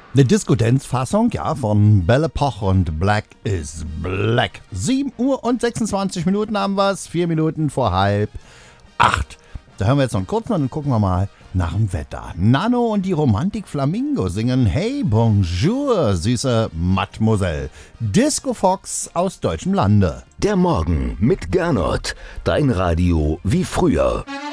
Eine Disco-Dance-Fassung, ja, von Belle Epoque und Black is Black. 7 Uhr und 26 Minuten haben wir's, 4 Minuten vor 7:30. Da hören wir jetzt noch einen kurzen und dann gucken wir mal nach dem Wetter. Nano und die Romantik Flamingo singen Hey Bonjour, süße Mademoiselle. Disco Fox aus deutschem Lande. Der Morgen mit Gernot. Dein Radio wie früher.